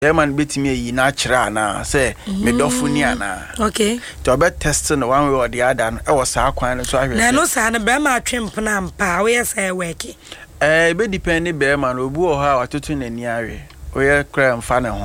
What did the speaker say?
man betimi yi na kira na say me dofo ni ana okay to be test no one way or the other e wo sa kwan so ahwe na no sa na be ma twempna mpa we say work be depend be man obu o ha watoto nani awe we kra mfa ne ho